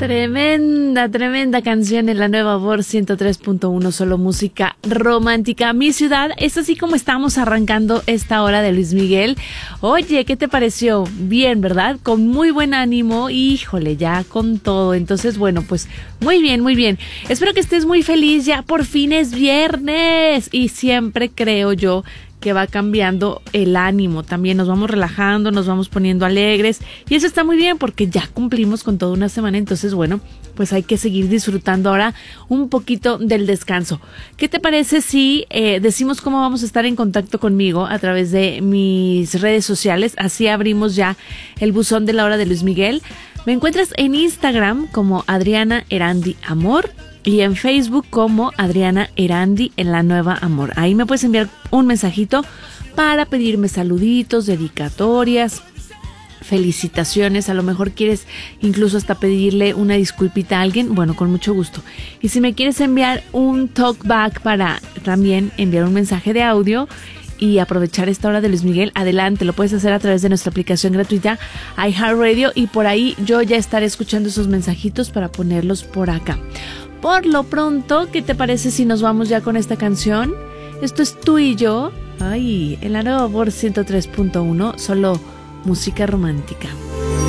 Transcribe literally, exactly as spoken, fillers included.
Tremenda, tremenda canción en la nueva Voz ciento tres punto uno, solo música romántica. Mi ciudad es así como estamos arrancando esta hora de Luis Miguel. Oye, ¿qué te pareció? Bien, ¿verdad? Con muy buen ánimo, híjole, ya con todo. Entonces, bueno, pues muy bien, muy bien. Espero que estés muy feliz, ya por fin es viernes. Y siempre creo yo que va cambiando el ánimo, también nos vamos relajando, nos vamos poniendo alegres y eso está muy bien porque ya cumplimos con toda una semana, entonces bueno, pues hay que seguir disfrutando ahora un poquito del descanso. ¿Qué te parece si eh, decimos cómo vamos a estar en contacto conmigo a través de mis redes sociales? Así abrimos ya el buzón de la hora de Luis Miguel. Me encuentras en Instagram como Adriana Erandi Amor y en Facebook como Adriana Erandi en la nueva Amor. Ahí me puedes enviar un mensajito para pedirme saluditos, dedicatorias, felicitaciones. A lo mejor quieres incluso hasta pedirle una disculpita a alguien. Bueno, con mucho gusto. Y si me quieres enviar un talkback para también enviar un mensaje de audio y aprovechar esta hora de Luis Miguel, adelante, lo puedes hacer a través de nuestra aplicación gratuita iHeartRadio y por ahí yo ya estaré escuchando esos mensajitos para ponerlos por acá. Por lo pronto, ¿qué te parece si nos vamos ya con esta canción? Esto es Tú y Yo, ay, en la nueva Voz ciento tres punto uno, solo música romántica.